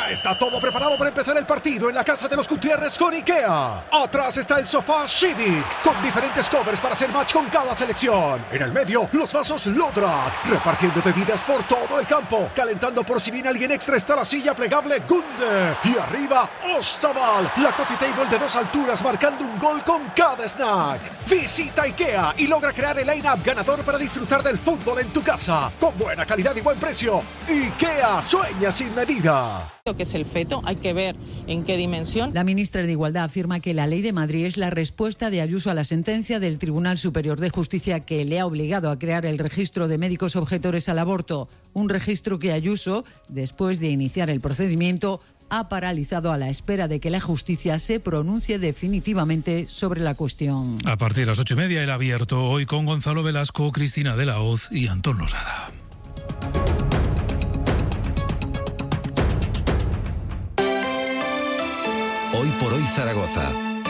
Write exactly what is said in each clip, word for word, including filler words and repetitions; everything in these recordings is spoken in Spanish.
Ya está todo preparado para empezar el partido en la casa de los Gutiérrez con IKEA. Atrás está el sofá Civic, con diferentes covers para hacer match con cada selección. En el medio, los vasos Lodrat, repartiendo bebidas por todo el campo. Calentando por si viene alguien extra está la silla plegable Gunde. Y arriba, Ostaval, la coffee table de dos alturas marcando un gol con cada snack. Visita IKEA y logra crear el line-up ganador para disfrutar del fútbol en tu casa. Con buena calidad y buen precio. IKEA, sueña sin medida. Lo que es el feto, hay que ver en qué dimensión. La ministra de Igualdad afirma que la Ley de Madrid es la respuesta de Ayuso a la sentencia del Tribunal Superior de Justicia que le ha obligado a crear el registro de médicos objetores al aborto. Un registro que Ayuso, después de iniciar el procedimiento, ha paralizado a la espera de que la justicia se pronuncie definitivamente sobre la cuestión. A partir de las ocho y media, el abierto, hoy con Gonzalo Velasco, Cristina de la Hoz y Antón Losada. Hoy por hoy Zaragoza.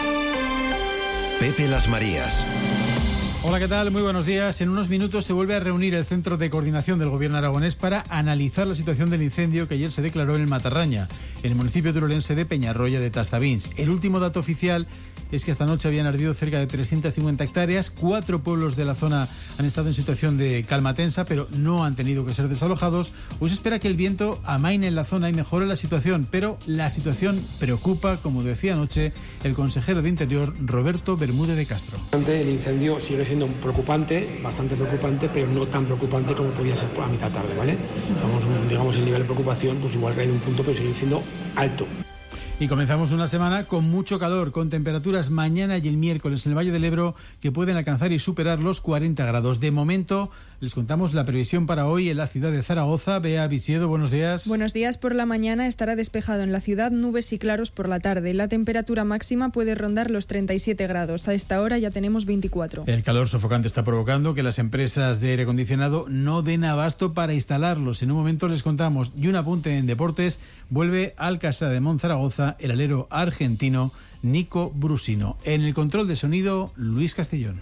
Pepe Las Marías. Hola, ¿qué tal? Muy buenos días. En unos minutos se vuelve a reunir el Centro de Coordinación del Gobierno aragonés para analizar la situación del incendio que ayer se declaró en el Matarraña, en el municipio turolense de Peñarroya de Tastavins. El último dato oficial es que esta noche habían ardido cerca de trescientas cincuenta hectáreas. Cuatro pueblos de la zona han estado en situación de calma tensa, pero no han tenido que ser desalojados. Hoy se espera que el viento amaine en la zona y mejore la situación, pero la situación preocupa, como decía anoche el consejero de Interior, Roberto Bermúdez de Castro. El incendio sigue siendo preocupante, bastante preocupante, pero no tan preocupante como podía ser a mitad tarde, ¿vale? Digamos, digamos el nivel de preocupación, pues igual cae de un punto, pero sigue siendo alto. Y comenzamos una semana con mucho calor, con temperaturas mañana y el miércoles en el Valle del Ebro que pueden alcanzar y superar los cuarenta grados. De momento, les contamos la previsión para hoy en la ciudad de Zaragoza. Bea Visiedo, buenos días. Buenos días. Por la mañana estará despejado en la ciudad, nubes y claros por la tarde. La temperatura máxima puede rondar los treinta y siete grados. A esta hora ya tenemos veinticuatro. El calor sofocante está provocando que las empresas de aire acondicionado no den abasto para instalarlos. En un momento les contamos. Y un apunte en deportes, vuelve al Casa de Monzaragoza el alero argentino Nico Brusino. En el control de sonido, Luis Castellón.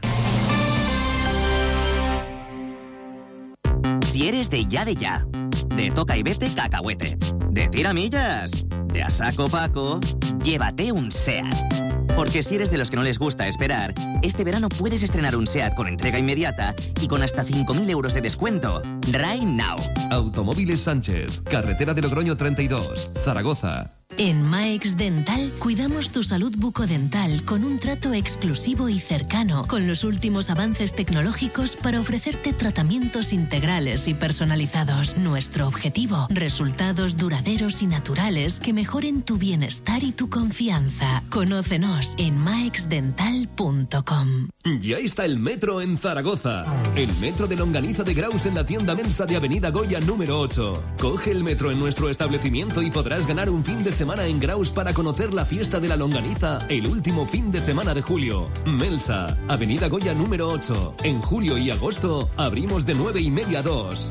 Si eres de ya de ya, de toca y vete cacahuete, de tiramillas, de a saco paco, llévate un SEAT. Porque si eres de los que no les gusta esperar, este verano puedes estrenar un SEAT con entrega inmediata y con hasta cinco mil euros de descuento. Right now. Automóviles Sánchez, carretera de Logroño treinta y dos, Zaragoza. En Maex Dental cuidamos tu salud bucodental con un trato exclusivo y cercano, con los últimos avances tecnológicos para ofrecerte tratamientos integrales y personalizados. Nuestro objetivo, resultados duraderos y naturales que mejoren tu bienestar y tu confianza. Conócenos en maex dental punto com. Ya está el metro en Zaragoza. El metro de Longaniza de Graus en la tienda Mensa de Avenida Goya número ocho. Coge el metro en nuestro establecimiento y podrás ganar un fin de semana en Graus para conocer la fiesta de la longaniza el último fin de semana de julio. Mensa, Avenida Goya número ocho. En julio y agosto abrimos de nueve y media a dos.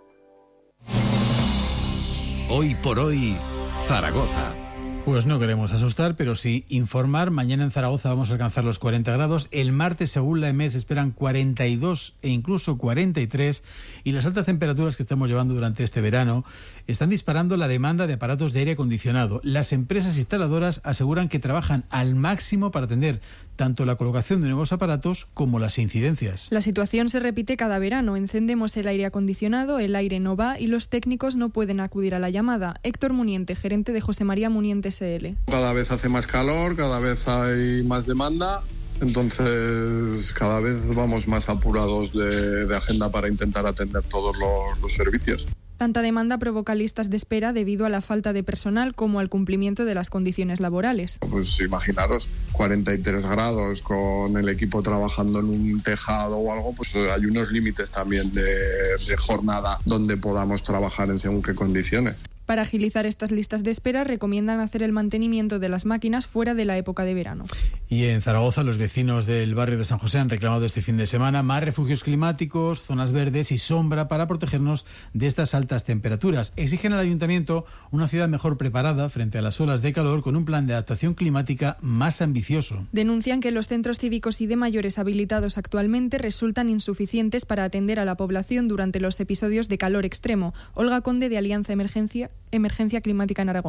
Hoy por hoy, Zaragoza. Pues no queremos asustar, pero sí informar. Mañana en Zaragoza vamos a alcanzar los cuarenta grados. El martes, según la E M E S, esperan cuarenta y dos e incluso cuarenta y tres. Y las altas temperaturas que estamos llevando durante este verano están disparando la demanda de aparatos de aire acondicionado. Las empresas instaladoras aseguran que trabajan al máximo para atender tanto la colocación de nuevos aparatos como las incidencias. La situación se repite cada verano. Encendemos el aire acondicionado, el aire no va y los técnicos no pueden acudir a la llamada. Héctor Muniente, gerente de José María Muniente S L. Cada vez hace más calor, cada vez hay más demanda, entonces cada vez vamos más apurados de, de agenda para intentar atender todos los, los servicios. Tanta demanda provoca listas de espera debido a la falta de personal como al cumplimiento de las condiciones laborales. Pues imaginaros, cuarenta y tres grados con el equipo trabajando en un tejado o algo, pues hay unos límites también de, de jornada donde podamos trabajar en según qué condiciones. Para agilizar estas listas de espera, recomiendan hacer el mantenimiento de las máquinas fuera de la época de verano. Y en Zaragoza, los vecinos del barrio de San José han reclamado este fin de semana más refugios climáticos, zonas verdes y sombra para protegernos de estas altas temperaturas. Exigen al ayuntamiento una ciudad mejor preparada frente a las olas de calor con un plan de adaptación climática más ambicioso. Denuncian que los centros cívicos y de mayores habilitados actualmente resultan insuficientes para atender a la población durante los episodios de calor extremo. Olga Conde, de Alianza Emergencia Emergencia Climática en Aragón.